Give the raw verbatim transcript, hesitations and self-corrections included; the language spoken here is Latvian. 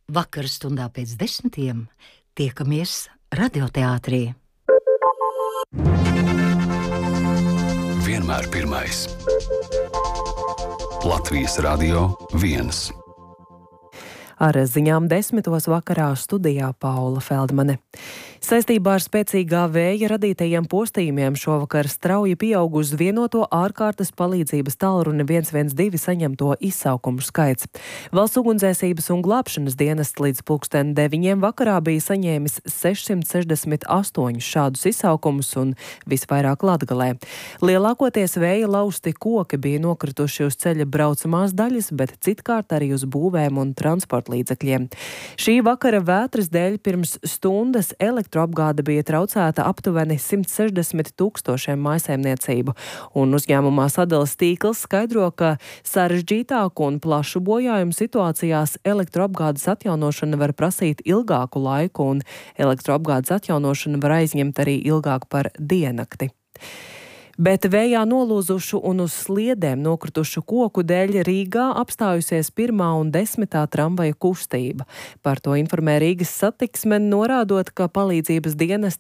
Vakar stundā pēc desmitiem tiekamies radioteātrī. Vienmēr pirmais. Latvijas Radio viens. Ar ziņām desmitos vakarā studijā Paula Feldmane. Saistībā ar spēcīgā vēja radītajiem postījumiem šovakar strauji pieaug uz vienoto ārkārtas palīdzības tālruni viens viens divi saņemto izsaukumu skaits. Valsts ugunsdzēsības un glābšanas dienests līdz pulksten deviņiem vakarā bija saņēmis sešsimt sešdesmit astoņus šādus izsaukumus un visvairāk Latgalē. Lielākoties vēja lausti koki bija nokrituši uz ceļa braucamās daļas, bet citkārt arī uz būvēm un transporta līdzekļiem. Šī vakara vētras dēļ pirms stundas elektroapgāde bija traucēta aptuveni simt sešdesmit tūkstošiem mājsaimniecību, un uzņēmumā Sadales tīkls skaidro, ka sarežģītāku un plašu bojājumu situācijās elektroapgādes atjaunošana var prasīt ilgāku laiku, un elektroapgādes atjaunošana var aizņemt arī ilgāk par diennakti. Bet vējā nolūzušu un uz sliedēm nokritušu koku dēļ Rīgā apstājusies pirmā un desmitā tramvaja kustība. Par to informē Rīgas satiksme, norādot, ka palīdzības dienesti